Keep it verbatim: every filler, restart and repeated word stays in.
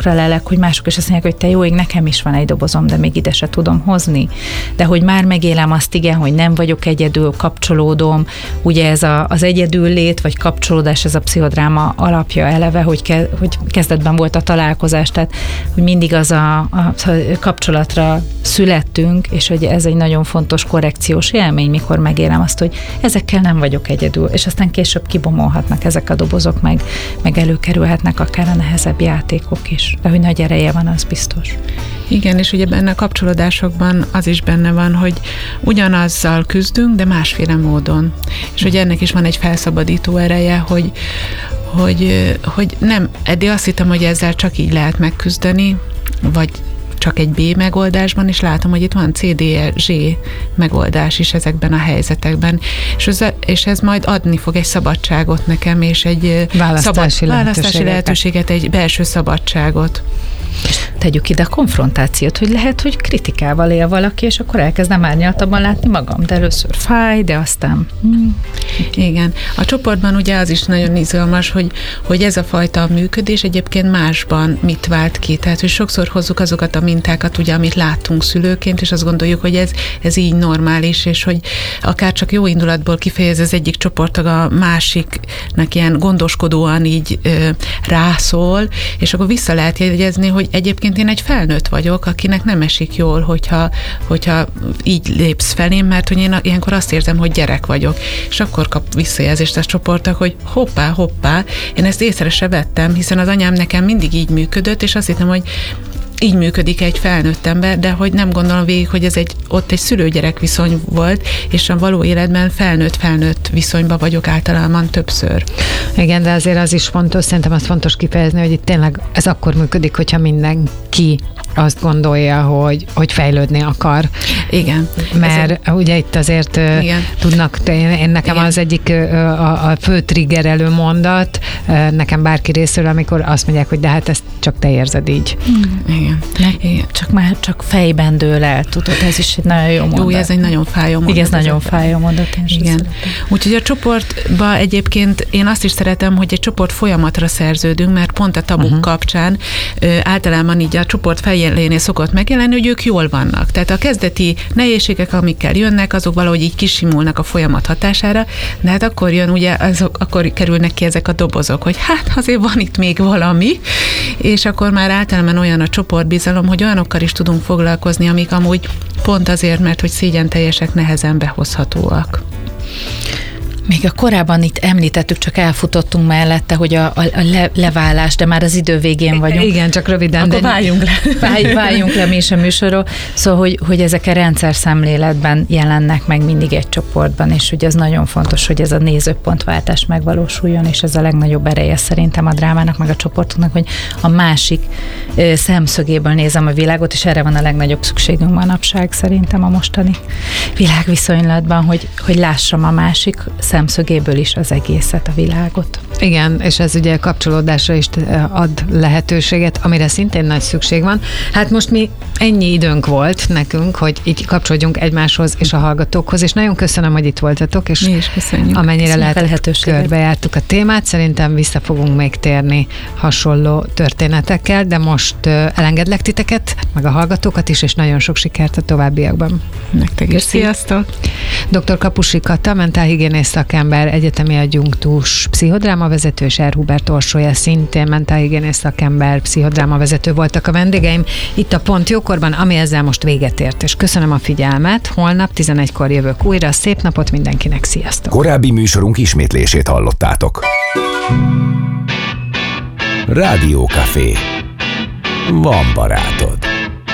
másokra lelek, hogy mások is azt mondják, hogy te jó ég, nekem is van egy dobozom, de még ide se tudom hozni. De hogy már megélem azt, igen, hogy nem vagyok egyedül, kapcsolódom, ugye ez a, az egyedüllét, vagy kapcsolódás, ez a pszichodráma alapja eleve, hogy, ke, hogy kezdetben volt a találkozás, tehát hogy mindig az a, a kapcsolatra születtünk, és hogy ez egy nagyon fontos korrekciós élmény, mikor megélem azt, hogy ezekkel nem vagyok egyedül, és aztán később kibomolhatnak ezek a dobozok, meg, meg előkerülhetnek akár a nehezebb játékok is. De hogy nagy ereje van, az biztos. Igen, és ugye benne a kapcsolódásokban az is benne van, hogy ugyanazzal küzdünk, de másféle módon. És hogy ennek is van egy felszabadító ereje, hogy, hogy, hogy nem, eddig azt hittem, hogy ezzel csak így lehet megküzdeni, vagy csak egy B megoldásban, és látom, hogy itt van C, D, E, Z megoldás is ezekben a helyzetekben. És ez, és ez majd adni fog egy szabadságot nekem, és egy választási, szabad, választási lehetőséget, egy belső szabadságot. És tegyük ide a konfrontációt, hogy lehet, hogy kritikával él valaki, és akkor elkezdem árnyaltabban látni magam, de először fáj, de aztán... Hmm. Igen. A csoportban ugye az is nagyon izgalmas, hogy, hogy ez a fajta működés egyébként másban mit vált ki. Tehát, hogy sokszor hozzuk azokat a mintákat, ugye, amit láttunk szülőként, és azt gondoljuk, hogy ez, ez így normális, és hogy akár csak jó indulatból kifejez az egyik csoporttag a másiknak ilyen gondoskodóan így ö, rászól, és akkor vissza lehet jegyezni, hogy egyébként én egy felnőtt vagyok, akinek nem esik jól, hogyha, hogyha így lépsz felém, mert hogy én ilyenkor azt érzem, hogy gyerek vagyok. És akkor kap visszajelzést a csoportnak, hogy hoppá, hoppá, én ezt észre se vettem, hiszen az anyám nekem mindig így működött, és azt hittem, hogy így működik egy felnőtt ember, de hogy nem gondolom végig, hogy ez egy, ott egy szülő-gyerek viszony volt, és a való életben felnőtt-felnőtt viszonyban vagyok általában többször. Igen, de azért az is fontos, szerintem az fontos kifejezni, hogy itt tényleg ez akkor működik, hogyha mindenki azt gondolja, hogy, hogy fejlődni akar. Igen. Mert ez ugye itt azért igen. tudnak, én, én nekem igen. az egyik a, a fő triggerelő mondat, nekem bárki részéről, amikor azt mondják, hogy de hát ezt csak te érzed így. Igen. Igen. Csak már csak fejben dől el, tudod, ez is egy nagyon jó mondat. Jó, ez egy nagyon fájó mondat. Igen, ez nagyon fájó mondat. Igen. Úgyhogy a csoportban egyébként én azt is szeretem, hogy egy csoport folyamatra szerződünk, mert pont a tabuk uh-huh. kapcsán ö, általában így a csoport fejélénél szokott megjelenni, hogy ők jól vannak. Tehát a kezdeti nehézségek, amikkel jönnek, azok valahogy így kisimulnak a folyamat hatására, de hát akkor jön ugye, azok, akkor kerülnek ki ezek a dobozok, hogy hát azért van itt még valami, és akkor már általában olyan a csoportbizalom, hogy olyanokkal is tudunk foglalkozni, amik amúgy pont azért, mert hogy szégyenteljesek, nehezen behozhatóak. Még a korábban itt említettük, csak elfutottunk mellette, hogy a, a, a le, leválás, de már az idő végén vagyunk. Igen, csak röviden. Akkor de váljunk le. Váj, váljunk le mi is a műsorról. Szóval, hogy, hogy ezek a rendszer szemléletben jelennek meg mindig egy csoportban, és ugye az nagyon fontos, hogy ez a nézőpontváltás megvalósuljon, és ez a legnagyobb ereje szerintem a drámának, meg a csoportoknak, hogy a másik ö, szemszögéből nézem a világot, és erre van a legnagyobb szükségünk manapság szerintem a mostani világviszonylatban, hogy, hogy lássam a másik szemszögéből is az egészet, a világot. Igen, és ez ugye kapcsolódásra is ad lehetőséget, amire szintén nagy szükség van. Hát most mi ennyi időnk volt nekünk, hogy így kapcsolódjunk egymáshoz és a hallgatókhoz, és nagyon köszönöm, hogy itt voltatok, és mi is köszönjük. Amennyire lehet körbejártuk a témát, szerintem vissza fogunk még térni hasonló történetekkel, de most elengedlek titeket, meg a hallgatókat is, és nagyon sok sikert a továbbiakban. Nektek is. Sziasztok! doktor Kapusi Kata, mentálhigiénész szakember, egyetemi adjunktus, pszichodrámavezető, és R. Hubert Orsolya, szintén mentálhigiénész szakember, pszichodrámavezető voltak a vendégeim itt a Pont Jókorban, ami ezzel most véget ért, és köszönöm a figyelmet. Holnap tizenegykor jövök újra. Szép napot mindenkinek, sziasztok! Korábbi műsorunk ismétlését hallottátok. Rádió Café. Van barátod.